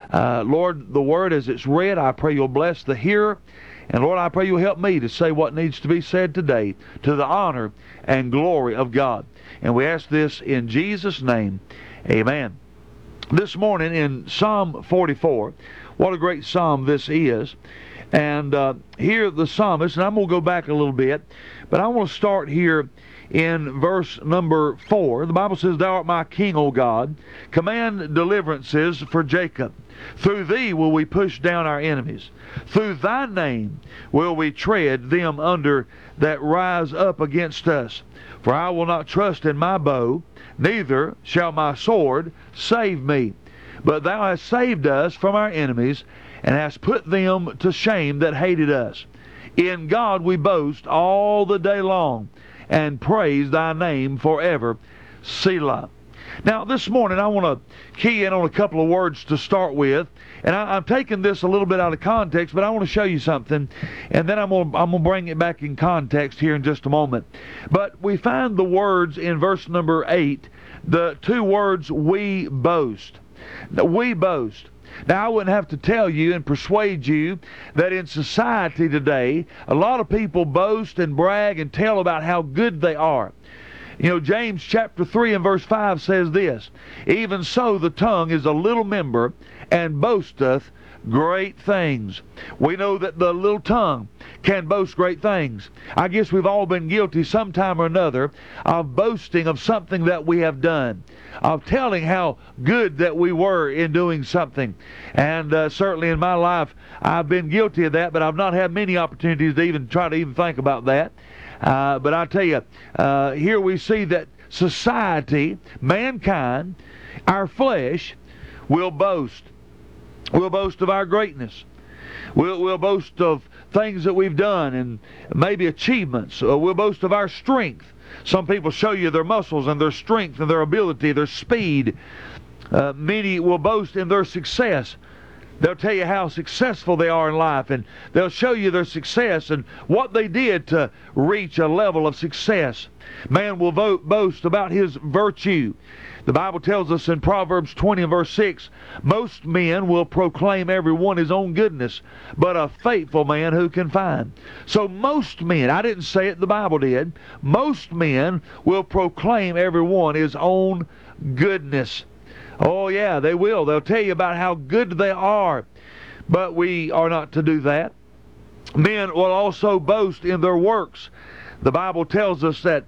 Lord, the word as it's read, I pray you'll bless the hearer. And Lord, I pray you'll help me to say what needs to be said today to the honor and glory of God. And we ask this in Jesus' name. Amen. This morning in Psalm 44, what a great psalm this is. And here the psalmist, and I'm going to go back a little bit, but I want to start here in verse number 4. The Bible says, Thou art my king, O God. Command deliverances for Jacob. Through thee will we push down our enemies. Through thy name will we tread them under that rise up against us. For I will not trust in my bow, neither shall my sword save me. But thou hast saved us from our enemies, and hast put them to shame that hated us. In God we boast all the day long, and praise thy name forever. Selah. Now this morning I want to key in on a couple of words to start with, and I'm taking this a little bit out of context, but I want to show you something, and then I'm going to bring it back in context here in just a moment. But we find the words in verse number 8, the two words, we boast. We boast. Now, I wouldn't have to tell you and persuade you that in society today, a lot of people boast and brag and tell about how good they are. You know, James chapter 3 and verse 5 says this, Even so the tongue is a little member, and boasteth great things. We know that the little tongue can boast great things. I guess we've all been guilty sometime or another of boasting of something that we have done, of telling how good that we were in doing something. And certainly in my life I've been guilty of that, but I've not had many opportunities to even try to even think about that. But I tell you, here we see that society, mankind, our flesh will boast. We'll boast of our greatness. We'll boast of things that we've done and maybe achievements. We'll boast of our strength. Some people show you their muscles and their strength and their ability, their speed. Many will boast in their success. They'll tell you how successful they are in life, and they'll show you their success and what they did to reach a level of success. Man will boast about his virtue. The Bible tells us in Proverbs 20 and verse 6, Most men will proclaim every one his own goodness, but a faithful man who can find? So most men, I didn't say it, the Bible did, most men will proclaim every one his own goodness. Oh yeah, they will. They'll tell you about how good they are. But we are not to do that. Men will also boast in their works. The Bible tells us that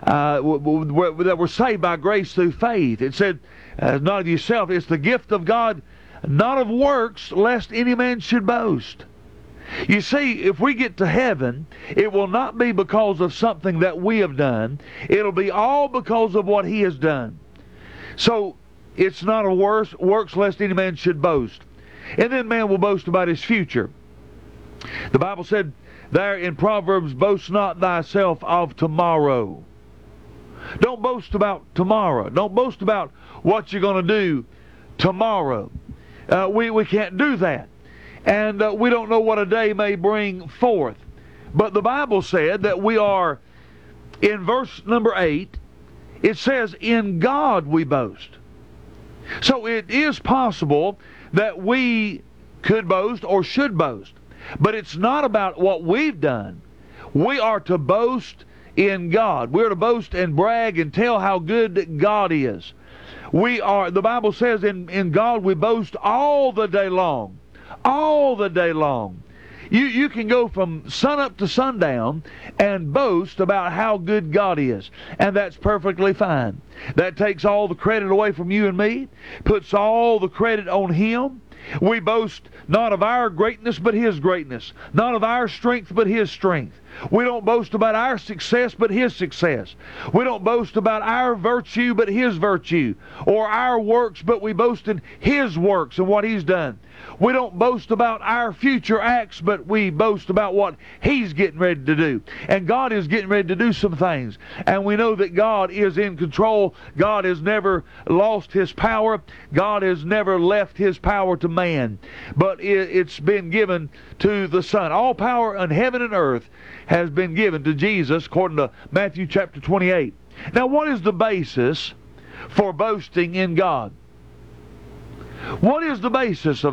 we're saved by grace through faith. It said, not of yourself, it's the gift of God, not of works, lest any man should boast. You see, if we get to heaven, it will not be because of something that we have done. It'll be all because of what He has done. So, it's not a works lest any man should boast. And then man will boast about his future. The Bible said there in Proverbs, boast not thyself of tomorrow. Don't boast about tomorrow. Don't boast about what you're going to do tomorrow. We can't do that. And we don't know what a day may bring forth. But the Bible said that we are, in verse number 8, it says, in God we boast. So it is possible that we could boast or should boast. But it's not about what we've done. We are to boast in God. We're to boast and brag and tell how good God is. The Bible says in God we boast all the day long. All the day long. You can go from sun up to sundown and boast about how good God is. And that's perfectly fine. That takes all the credit away from you and me. Puts all the credit on Him. We boast not of our greatness but His greatness. Not of our strength but His strength. We don't boast about our success but His success. We don't boast about our virtue but His virtue. Or our works, but we boast in His works and what He's done. We don't boast about our future acts, but we boast about what He's getting ready to do. And God is getting ready to do some things. And we know that God is in control. God has never lost His power. God has never left His power to man. But it's been given to the Son. All power in heaven and earth has been given to Jesus, according to Matthew chapter 28. Now, what is the basis for boasting in God? What is the basis of